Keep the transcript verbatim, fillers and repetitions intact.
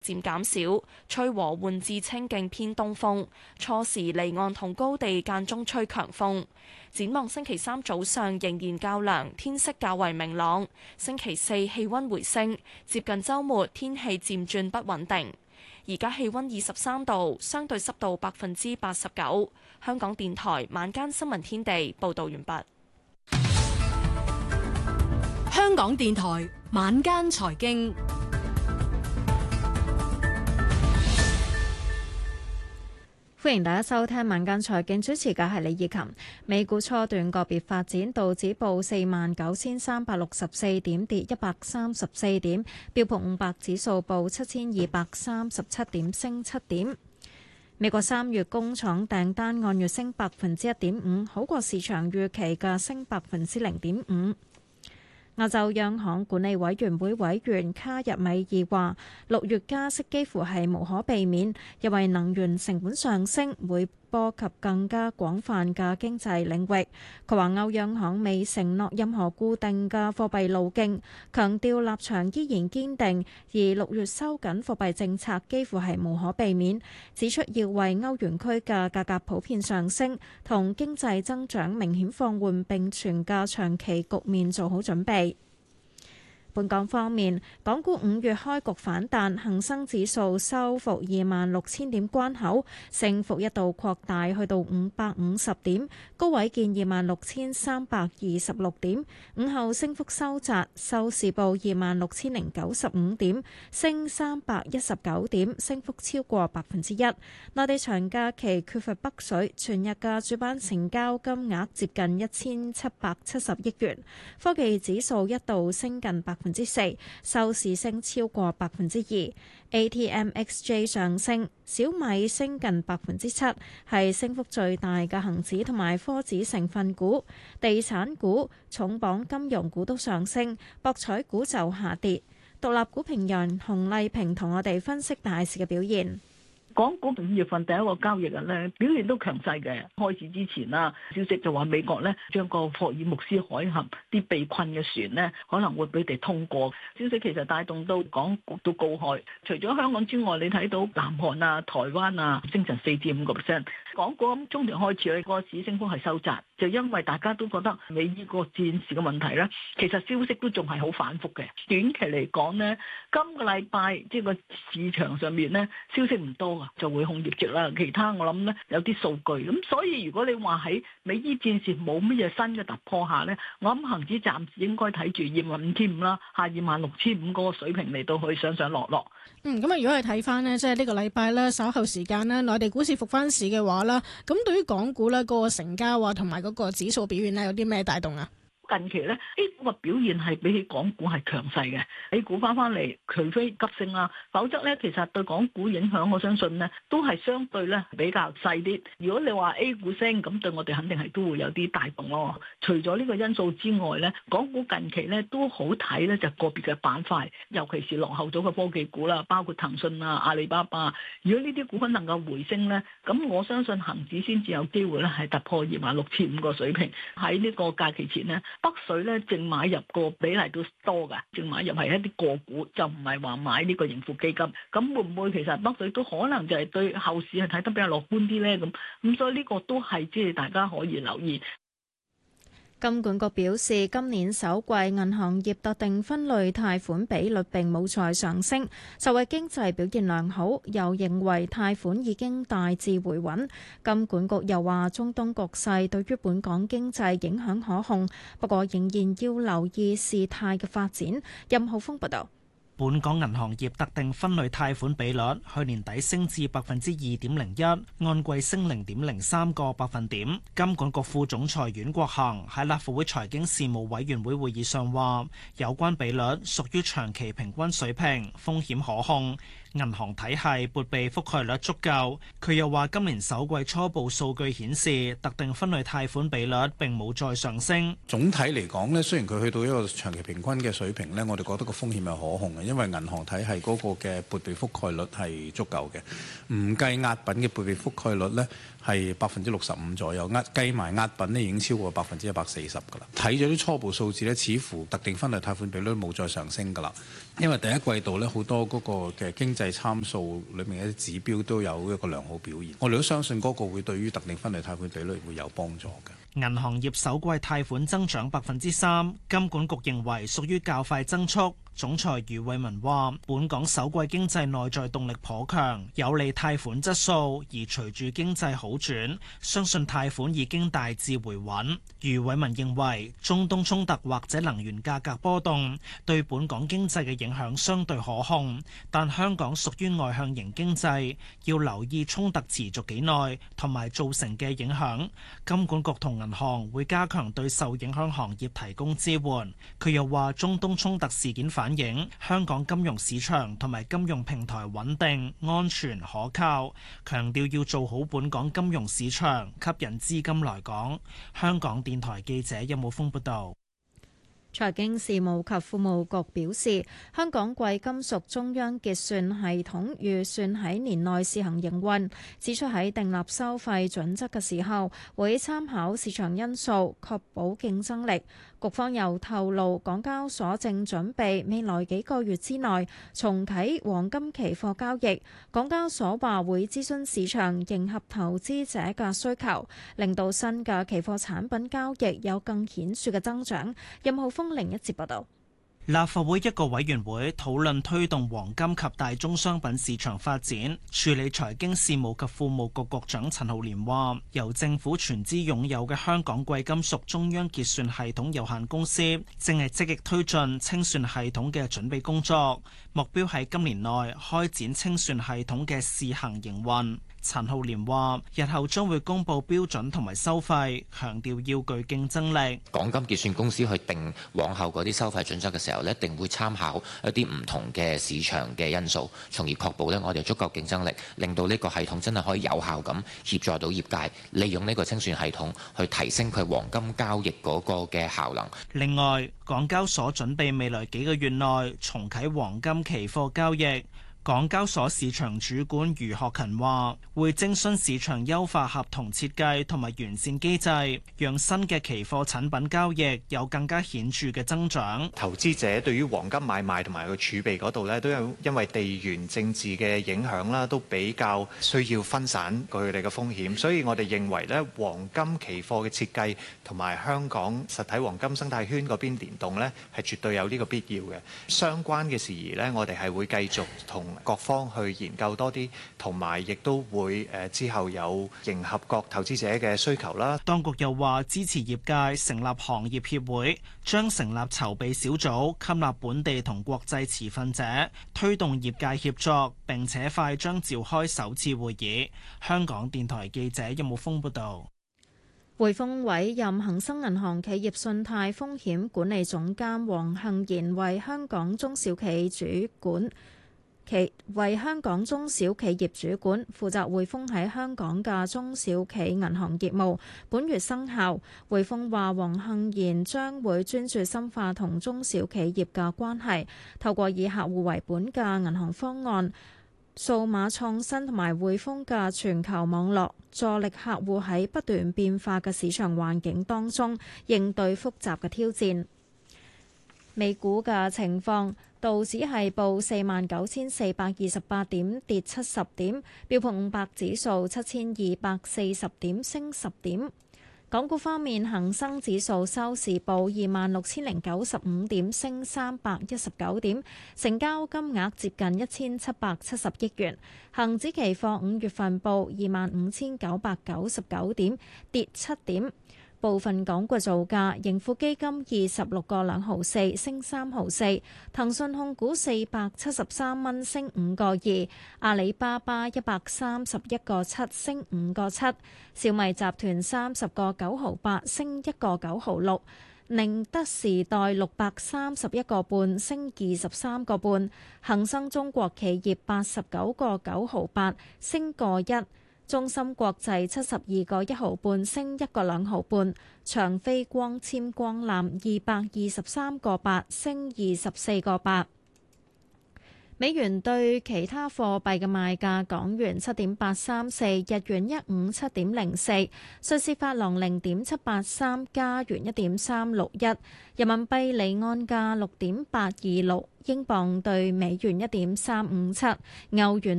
漸減少，吹和緩至清勁偏東風，初時離岸同高地間中吹強風。展望星期三早上仍然較涼，天色較為明朗。星期四氣溫回升，接近週末天氣漸轉不穩定。而家氣溫二十三度，相對濕度百分之八十九。香港電台晚間新聞天地報道完畢。 香港電台晚間財經， 歡迎大家收聽晚間財經，主持嘅係李以琴。美股初段個別發展，道指報四萬九千三百六十四點，跌一百三十四點；標普五百指數報七千二百三十七點，升七點。美國三月工廠訂單按月升百分之一點五，好過市場預期嘅升百分之零點五。亞洲央行管理委員會委員卡日米爾話：六月加息幾乎係無可避免，因為能源成本上升會波及更加廣泛嘅經濟領域。佢話歐央行未承諾任何固定嘅貨幣路徑，強調立場依然堅定，而六月收緊貨幣政策幾乎係無可避免，指出要為歐元區嘅價格普遍上升同經濟增長明顯放緩並存嘅長期局面做好準備。本港方面，港股五月開局反彈，恒生指數收復二萬六千點關口，升幅一度擴大去到五百五十點，高位見二萬六千三百二十六點。午後升幅收窄，收市報二萬六千零九十五點，升三百一十九點，升幅超過百分之一。內地長假期缺乏北水，全日嘅主板成交金額接近一千七百七十億元。科技指數一度升近百分之四，收市升超過百分之二。A T M X J 上升，小米升近百分之七，係升幅最大嘅恒指同埋科指成分股。地產股、重磅金融股都上升，博彩股就下跌。獨立股評人洪麗萍同我哋分析大市嘅表現。 港股五月份第一個交易日咧，表現都強勢嘅。開始之前啦，消息就話美國咧將個霍爾木斯海峽啲被困嘅船咧可能會俾佢哋通過。消息其實帶動到港股都高開。除咗香港之外，你睇到南韓啊、台灣啊，升成四至五個 percent。港股咁中段開始咧，個市升幅係收窄，就因為大家都覺得美伊個戰事嘅問題咧，其實消息都仲係好反覆嘅。短期嚟講咧，今個禮拜即係個市場上面咧消息唔多。就會控業績啦，其他我諗咧有啲數據咁，所以如果你話喺美伊戰線冇乜嘢新嘅突破下咧，我諗恒指暫時應該睇住二萬五千五啦，下二萬六千五嗰個水平嚟到去上上落落。 嗯，咁啊，如果係睇翻呢，即係呢個禮拜咧稍後時間咧，內地股市復翻市嘅話啦，咁對於港股咧嗰個成交啊同埋嗰個指數表現咧有啲咩帶動啊？ 近期咧 A 股嘅表現係比起港股係強勢嘅 ，A 股翻翻嚟，除非急升啦，否則咧其實對港股影響，我相信咧都係相對咧比較細啲。如果你話 A 股升，咁對我哋肯定係都會有啲帶動咯。除咗呢個因素之外咧，港股近期咧都好睇咧，就個別嘅板塊，尤其是落後咗嘅科技股啦，包括騰訊啊、阿里巴巴。如果呢啲股份能夠回升咧，咁我相信恒指先至有機會咧係突破二萬六千五個水平。喺呢個假期前咧，北水咧淨買入個比例都多㗎，淨買入係一啲個股，就唔係話買呢個盈富基金。咁會唔會其實北水都可能就係對後市係睇得比較樂觀啲咧？咁咁所以呢個都係即係大家可以留意。 金管局表示，今年首季銀行業特定分類貸款比率並冇再上升，受惠經濟表現良好，又認為貸款已經大致回穩。金管局又話，中東局勢對於本港經濟影響可控，不過仍然要留意事態嘅發展。任浩峰報道。 本港銀行業特定分類貸款比率去年底升至百分之二點零一，按季升零點零三個百分點。金管局副總裁阮國恒喺立法會財經事務委員會會議上話，有關比率屬於長期平均水平，風險可控。銀行體系撥備覆蓋率足夠。佢又話，今年首季初步數據顯示，特定分類貸款比率並冇再上升。 總體嚟講呢，雖然佢去到一個長期平均嘅水平呢，我哋覺得個風險係可控嘅。 因為銀行體系嗰個嘅撥備覆蓋率係足夠嘅，唔計押品嘅撥備覆蓋率呢係百分之六十五左右，押計埋押品呢已經超過百分之一百四十㗎啦。睇咗啲初步數字呢，似乎特定分類貸款比率冇再上升㗎啦，因為第一季度呢，好多嗰個嘅經濟參數裏面嘅指標都有一個良好表現，我哋都相信嗰個會對於特定分類貸款比率會有幫助嘅。 銀行業首季貸款增長百分之三，金管局認為屬於較快增速。總裁余偉文話：本港首季經濟內在動力頗強，有利貸款質素。而隨住經濟好轉，相信貸款已經大致回穩。余偉文認為，中東衝突或者能源價格波動對本港經濟嘅影響相對可控，但香港屬於外向型經濟，要留意衝突持續幾耐同埋造成嘅影響。金管局同銀行會加強對受影響行業提供支援。佢又話，中東衝突事件反映香港金融市場同埋金融平台穩定、安全、可靠，強調要做好本港金融市場，吸引資金來港。香港電台記者任武峰報道。 財經事務及庫務局表示，香港貴金屬中央結算系統預算喺年內試行營運，指出喺訂立收費準則嘅時候，會參考市場因素，確保競爭力。局方又透露，港交所正準備未來幾個月之內重啟黃金期貨交易。港交所話會諮詢市場，迎合投資者嘅需求，令到新嘅期貨產品交易有更顯著嘅增長。任浩峰另一節報道。 立法會一個委員會討論推動黃金及大宗商品市場發展，處理財經事務及庫務局局長陳浩濂話，由政府全資擁有嘅香港貴金屬中央結算系統有限公司正係積極推進清算系統嘅準備工作，目標喺今年內開展清算系統嘅試行營運。陳浩濂話：日後將會公布標準同埋收費，強調要具競爭力。 港金結算公司去定往後嗰啲收費準則嘅時候，一定會參考一啲唔同嘅市場嘅因素，從而確保呢我哋足夠競爭力，令到呢個系統真係可以有效咁協助到業界，利用呢個清算系統去提升佢黃金交易嗰個嘅效能。 另外，港交所準備未來幾個月內重啟黃金期貨交易。港交所市場主管余學勤話，會徵詢市場優化合同設計同埋完善機制，讓新嘅期貨產品交易有更加顯著嘅增長。 投資者對於黃金買賣同埋個儲備嗰度咧，都有因為地緣政治嘅影響啦，都比較需要分散佢哋嘅風險，所以我哋認為咧，黃金期貨嘅設計同埋香港實體黃金生態圈嗰邊聯動咧，係絕對有呢個必要嘅。相關嘅事宜咧，我哋係會繼續同各方去研究多啲，同埋亦都會誒之後有迎合各投資者嘅需求啦。 當局又話支持業界成立行業協會，將成立籌備小組，吸納本地同國際持份者，推動業界協作，並且快將召開首次會議。香港電台記者任武峰報道。 匯豐委任恒生銀行企業信貸風險管理總監黃杏賢為香港中小企主管。其為香港中小企業主管，負責匯豐喺香港嘅中小企銀行業務。本月生效。匯豐話，黃杏賢將會專注深化同中小企業嘅關係，透過以客戶為本嘅銀行方案、數碼創新同埋匯豐嘅全球網絡，助力客戶喺不斷變化嘅市場環境當中應對複雜嘅挑戰。美股嘅情況。道指係報四萬九千四百二十八點，跌七十點；標普五百指數七千二百四十點，升十點。港股方面，恒生指數收市報二萬六千零九十五點，升三百一十九點，成交金額接近一千七百七十億元。恒指期貨五月份報二萬五千九百九十九點，跌七點。部分港股造價，盈富基金二十六個兩毫四升三毫四，騰訊控股四百七十三蚊升五個二，阿里巴巴一百三十一個七升五個七，小米集團三十個九毫八升一個九毫六，寧德時代六百三十一個半升二十三個半，恒生中國企業八十九個九毫八升個一。中芯國際七十二個一毫半升一個兩毫半，長飛光纖光纜二百二十三個八升二十四個八。 美元對其他貨幣嘅賣價：港元七點八三四，日元一五七點零四，瑞士法郎零點七八三，加元一點三六一，人民幣離岸價六點八二六，英鎊對美元一點三五七，歐元